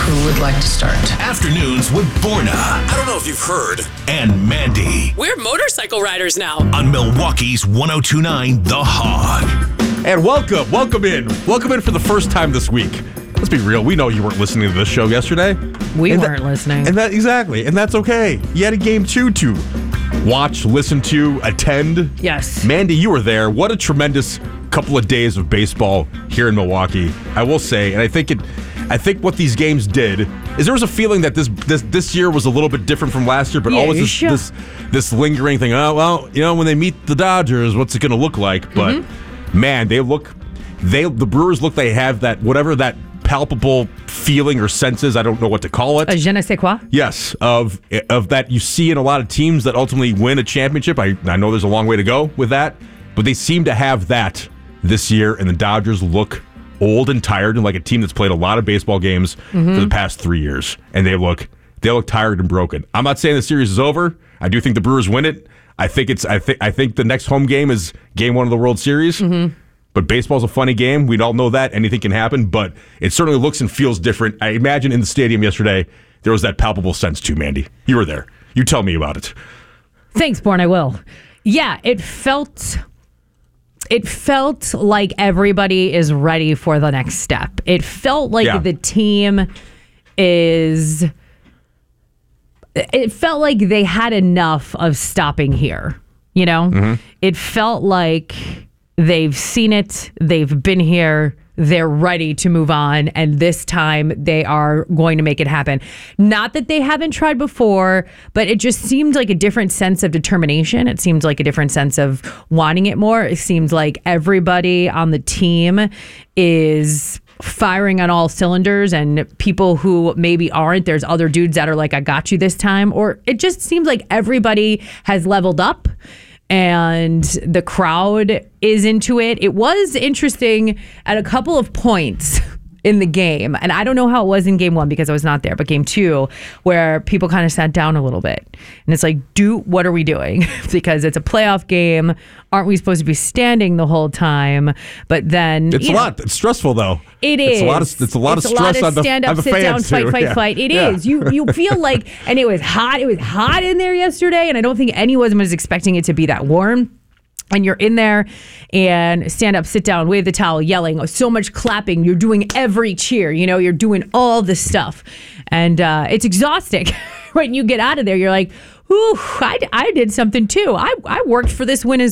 Who would like to start? Afternoons with Borna. I don't know if you've heard. And Mandy. We're motorcycle riders now. On Milwaukee's 102.9 The Hog. And welcome in for the first time this week. Let's be real, we know you weren't listening to this show yesterday. We weren't listening. And that's okay. You had a game too to watch, listen to, attend. Yes. Mandy, you were there. What a tremendous couple of days of baseball here in Milwaukee. I will say, and I think what these games did is there was a feeling that this year was a little bit different from last year, but always this lingering thing. Oh, well, when they meet the Dodgers, what's it going to look like? But man, the Brewers look, they have that, whatever that palpable feeling or senses, I don't know what to call it. A je ne sais quoi? Yes, of that you see in a lot of teams that ultimately win a championship. I know there's a long way to go with that, but they seem to have that this year, and the Dodgers look old and tired and like a team that's played a lot of baseball games for the past 3 years, and they look tired and broken. I'm not saying the series is over. I do think the Brewers win it. I think the next home game is Game 1 of the World Series. But baseball's a funny game. We all know that. Anything can happen, but it certainly looks and feels different. I imagine in the stadium yesterday, there was that palpable sense too, Mandy. You were there. You tell me about it. Thanks, Born. I will. Yeah, it felt like everybody is ready for the next step. It felt like the team it felt like they had enough of stopping here, It felt like they've seen it, they've been here, they're ready to move on, and this time they are going to make it happen. Not that they haven't tried before, but it just seemed like a different sense of determination. It seemed like a different sense of wanting it more. It seemed like everybody on the team is firing on all cylinders, and people who maybe aren't, there's other dudes that are like, I got you this time. Or it just seems like everybody has leveled up and the crowd is into it. It was interesting at a couple of points in the game, and I don't know how it was in Game 1 because I was not there, but Game 2, where people kind of sat down a little bit, and it's like, what are we doing? Because it's a playoff game. Aren't we supposed to be standing the whole time? But then it's a lot. It's stressful though. It is. It's a lot of stress on the stand up, sit down, fight. It is. You feel like, and it was hot. It was hot in there yesterday, and I don't think anyone was expecting it to be that warm. And you're in there and stand up, sit down, wave the towel, yelling, so much clapping. You're doing every cheer, you're doing all the stuff. And it's exhausting. When you get out of there, you're like, ooh, I did something too. I worked for this win as